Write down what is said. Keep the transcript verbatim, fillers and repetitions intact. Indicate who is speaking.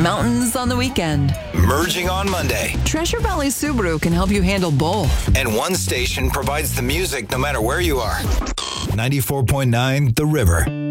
Speaker 1: mountains on the weekend.
Speaker 2: Merging on Monday.
Speaker 1: Treasure Valley Subaru can help you handle both.
Speaker 2: And one station provides the music no matter where you are. ninety-four point nine The River.